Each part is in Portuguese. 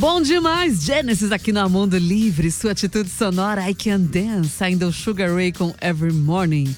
Bom demais, Genesis aqui no Mundo Livre, sua atitude sonora I Can Dance, ainda o Sugar Ray com Every Morning.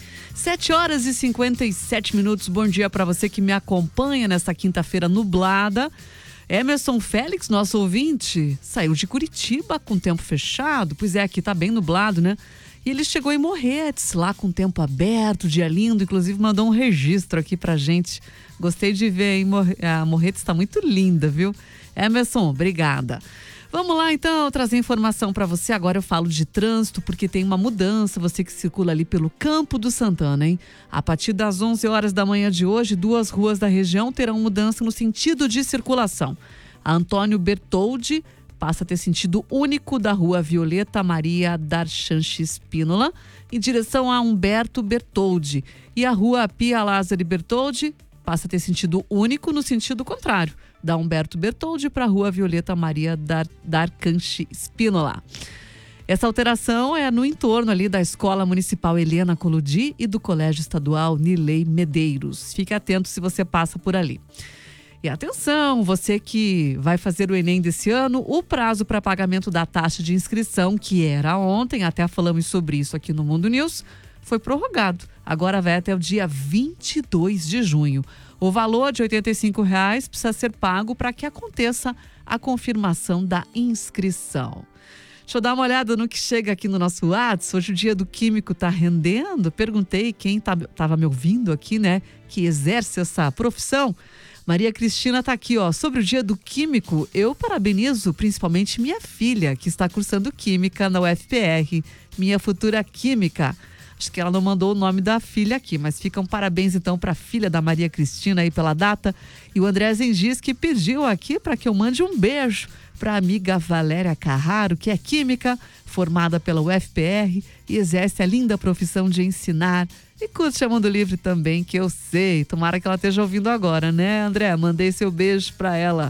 7h57, bom dia para você que me acompanha nesta quinta-feira nublada. Emerson Félix, nosso ouvinte, saiu de Curitiba com tempo fechado, pois é, aqui tá bem nublado, né? E ele chegou em Morretes, lá com tempo aberto, dia lindo, inclusive mandou um registro aqui pra gente. Gostei de ver, hein? A Morretes tá muito linda, viu? Emerson, obrigada. Vamos lá então trazer informação para você. Agora eu falo de trânsito porque tem uma mudança, você que circula ali pelo Campo do Santana, hein? A partir das 11 horas da manhã de hoje, 2 ruas da região terão mudança no sentido de circulação. A Antônio Bertoldi passa a ter sentido único da rua Violeta Maria Darchanchi Espínola em direção a Humberto Bertoldi. E a rua Pia Lázaro Bertoldi passa a ter sentido único no sentido contrário, da Humberto Bertoldi para a rua Violeta Maria Darchanchi Espínola. Essa alteração é no entorno ali da Escola Municipal Helena Coludi e do Colégio Estadual Nilei Medeiros. Fique atento se você passa por ali. E atenção, você que vai fazer o Enem desse ano, o prazo para pagamento da taxa de inscrição, que era ontem, até falamos sobre isso aqui no Mundo News, foi prorrogado. Agora vai até o dia 22 de junho. O valor de R$ 85 precisa ser pago para que aconteça a confirmação da inscrição. Deixa eu dar uma olhada no que chega aqui no nosso WhatsApp. Hoje o dia do químico está rendendo. Perguntei quem estava me ouvindo aqui, né, que exerce essa profissão. Maria Cristina está aqui, ó. Sobre o dia do químico, eu parabenizo principalmente minha filha, que está cursando química na UFPR, minha futura química. Acho que ela não mandou o nome da filha aqui, mas ficam parabéns então para a filha da Maria Cristina aí pela data. E o André Zengis que pediu aqui para que eu mande um beijo para a amiga Valéria Carraro, que é química, formada pela UFPR e exerce a linda profissão de ensinar. E curte a Mundo Livre também, que eu sei. Tomara que ela esteja ouvindo agora, né, André? Mandei seu beijo para ela.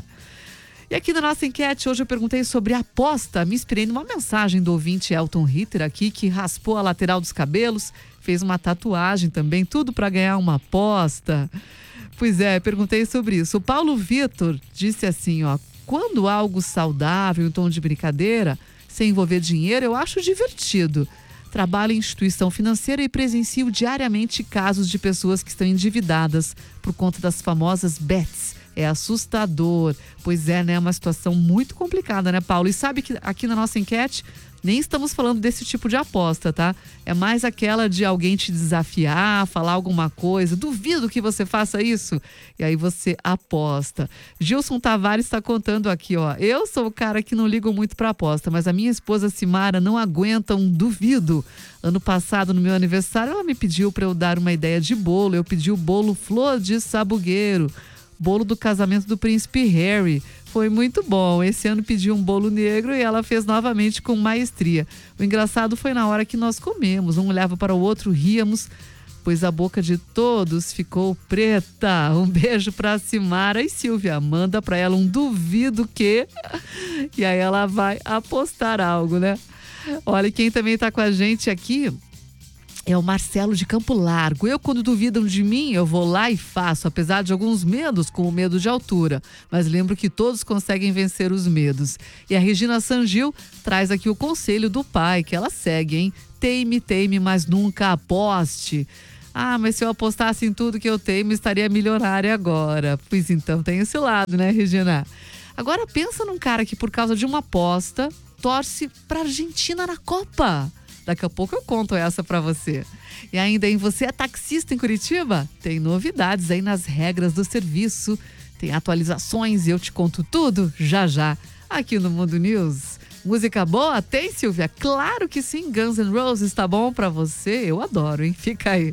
E aqui na nossa enquete, hoje eu perguntei sobre aposta. Me inspirei numa mensagem do ouvinte Elton Ritter aqui, que raspou a lateral dos cabelos, fez uma tatuagem também, tudo para ganhar uma aposta. Pois é, perguntei sobre isso. O Paulo Vitor disse assim, ó, quando algo saudável, em tom de brincadeira, sem envolver dinheiro, eu acho divertido. Trabalho em instituição financeira e presencio diariamente casos de pessoas que estão endividadas por conta das famosas bets. É assustador. Pois é, né? Uma situação muito complicada, né, Paulo? E sabe que aqui na nossa enquete nem estamos falando desse tipo de aposta, tá? É mais aquela de alguém te desafiar, falar alguma coisa. Duvido que você faça isso. E aí você aposta. Gilson Tavares está contando aqui, ó. Eu sou o cara que não ligo muito para aposta, mas a minha esposa Simara não aguenta um duvido. Ano passado, no meu aniversário, ela me pediu para eu dar uma ideia de bolo. Eu pedi o bolo Flor de Sabugueiro. Bolo do casamento do príncipe Harry. Foi muito bom. Esse ano pediu um bolo negro e ela fez novamente com maestria. O engraçado foi na hora que nós comemos. Um olhava para o outro, ríamos, pois a boca de todos ficou preta. Um beijo para Simara e Silvia. Manda para ela um duvido que... E aí ela vai apostar algo, né? Olha, quem também está com a gente aqui... é o Marcelo de Campo Largo. Eu, quando duvidam de mim, eu vou lá e faço, apesar de alguns medos, como o medo de altura. Mas lembro que todos conseguem vencer os medos. E a Regina Sangil traz aqui o conselho do pai, que ela segue, hein? Teime, mas nunca aposte. Ah, mas se eu apostasse em tudo que eu teimo, estaria milionária agora. Pois então, tem esse lado, né, Regina? Agora pensa num cara que, por causa de uma aposta, torce pra Argentina na Copa. Daqui a pouco eu conto essa pra você. E ainda, hein? Você é taxista em Curitiba? Tem novidades aí nas regras do serviço. Tem atualizações e eu te conto tudo já aqui no Mundo News. Música boa? Tem, Silvia? Claro que sim. Guns N' Roses, tá bom pra você? Eu adoro, hein? Fica aí.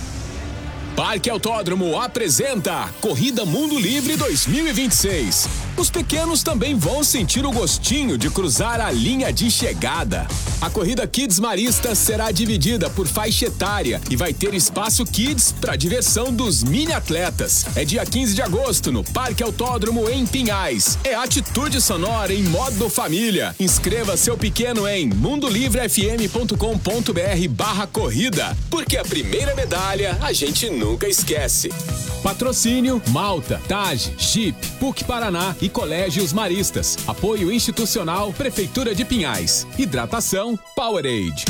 Parque Autódromo apresenta Corrida Mundo Livre 2026. Os pequenos também vão sentir o gostinho de cruzar a linha de chegada. A corrida Kids Marista será dividida por faixa etária e vai ter espaço Kids para diversão dos mini atletas. É dia 15 de agosto no Parque Autódromo em Pinhais. É atitude sonora em modo família. Inscreva seu pequeno em mundolivrefm.com.br/corrida, porque a primeira medalha a gente nunca esquece. Patrocínio Malta, TAG, Jeep, PUC Paraná e Colégios Maristas. Apoio institucional Prefeitura de Pinhais. Hidratação Powerade.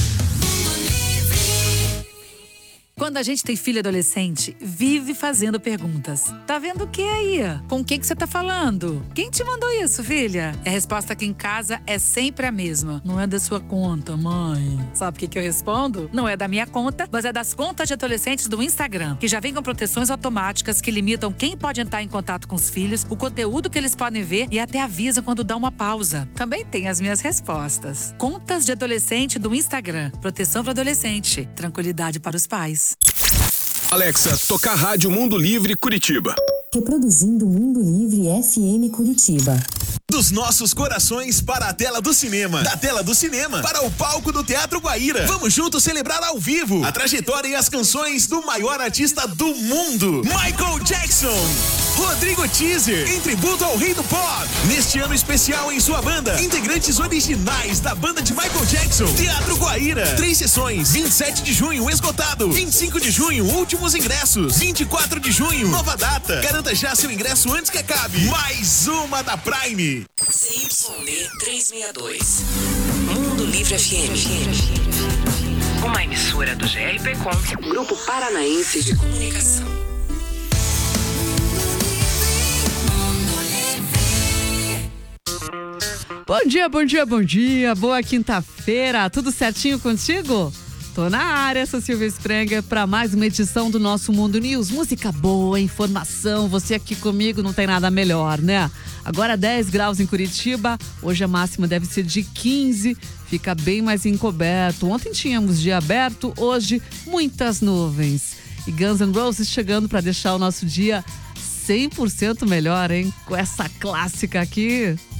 Quando a gente tem filho adolescente, vive fazendo perguntas. Tá vendo o que aí? Com quem que você tá falando? Quem te mandou isso, filha? A resposta aqui em casa é sempre a mesma. Não é da sua conta, mãe. Sabe o que eu respondo? Não é da minha conta, mas é das contas de adolescentes do Instagram, que já vem com proteções automáticas que limitam quem pode entrar em contato com os filhos, o conteúdo que eles podem ver e até avisa quando dá uma pausa. Também tem as minhas respostas. Contas de adolescente do Instagram. Proteção para adolescente. Tranquilidade para os pais. Alexa, tocar Rádio Mundo Livre Curitiba. Reproduzindo Mundo Livre FM Curitiba. Dos nossos corações para a tela do cinema. Da tela do cinema para o palco do Teatro Guaíra. Vamos juntos celebrar ao vivo a trajetória e as canções do maior artista do mundo, Michael Jackson. Rodrigo Teaser, em tributo ao rei do pop. Neste ano especial em sua banda, integrantes originais da banda de Michael Jackson. Teatro Guaíra. 3 sessões. 27 de junho, esgotado. 25 de junho, últimos ingressos. 24 de junho, nova data. Garanta já seu ingresso antes que acabe. Mais uma da Prime. CYD 362. Mundo Livre FM. Uma emissora do GRPcom, Grupo Paranaense de Comunicação. Bom dia, bom dia, bom dia. Boa quinta-feira. Tudo certinho contigo? Tô na área, sou Silvia Sprenger, para mais uma edição do nosso Mundo News. Música boa, informação, você aqui comigo não tem nada melhor, né? Agora 10 graus em Curitiba, hoje a máxima deve ser de 15, fica bem mais encoberto. Ontem tínhamos dia aberto, hoje muitas nuvens. E Guns N' Roses chegando para deixar o nosso dia 100% melhor, hein? Com essa clássica aqui,